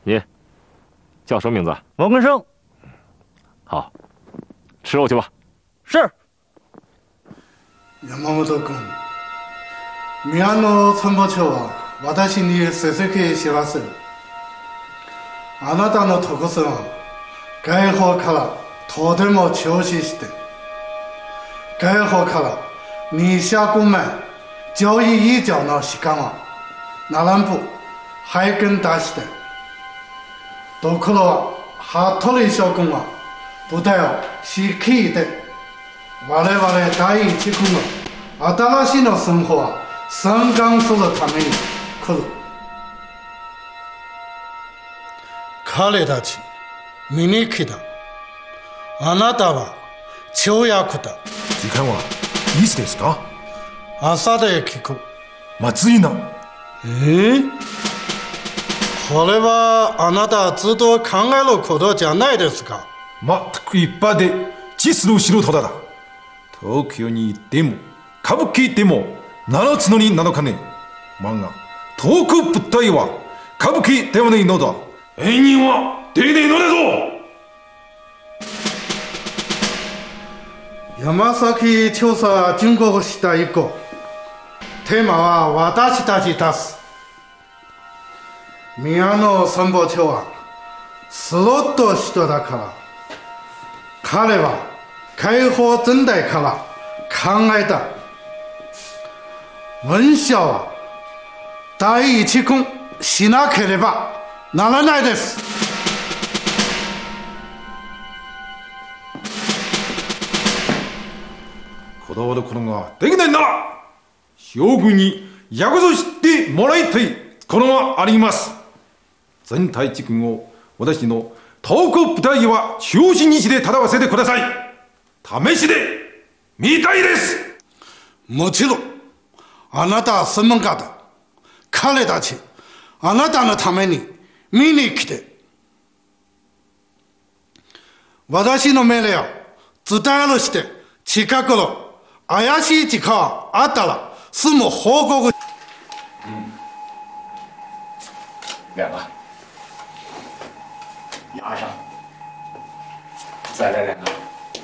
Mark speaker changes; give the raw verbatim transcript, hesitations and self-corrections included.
Speaker 1: 你叫什么名字？
Speaker 2: 王根生。
Speaker 1: 好，吃肉去吧。
Speaker 2: 是。
Speaker 3: 山本君、宮野参謀長は私にせせき知らせる。あなたの特性は外方からとても重視して、外方から你下宫门交易一角の時間は並ぶ拝見出して、ところは服部将軍は部隊を率いて、我々第一軍の新しいの生活を参観するために来る。彼たち見に来た。あなたは跳躍だ。
Speaker 4: 時間はいつですか？
Speaker 3: 朝で聞く。
Speaker 4: まずいな。
Speaker 3: えー、これはあなたずっと考えることじゃないですか。
Speaker 4: まったく一般で実の素人だな。東京に行っても歌舞伎でも七つのになのかね。漫画東北物体は歌舞伎ではないのだ。演人は出ねえのだぞ。
Speaker 3: 山崎調査準国した以降、テーマは私たち出す。宮野参謀長はスロット人だから、彼は解放全体から考えた。文章は第一軍しなければならないです。
Speaker 4: こだわることができないなら将軍に約束してもらいたいことがあります。全体一軍を私の東北部隊は中心日で戦わせてください。試しで見たいです。
Speaker 3: もちろんあなたは専門家だ。彼たちあなたのために見に来て、私の命令を伝えるして、近くの怪しい時間あったらすぐ報告。
Speaker 1: 嗯，两个，压上，再来两个。